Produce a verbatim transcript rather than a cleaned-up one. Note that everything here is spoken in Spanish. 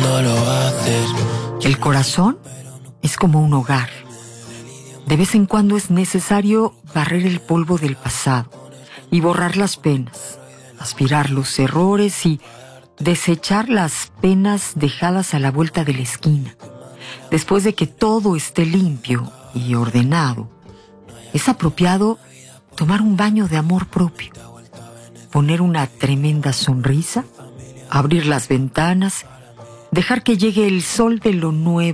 cuando lo haces. El corazón es como un hogar. De vez en cuando es necesario barrer el polvo del pasado y borrar las penas, aspirar los errores y desechar las penas dejadas a la vuelta de la esquina. Después de que todo esté limpio y ordenado, es apropiado tomar un baño de amor propio, poner una tremenda sonrisa, abrir las ventanas, dejar que llegue el sol de lo nuevo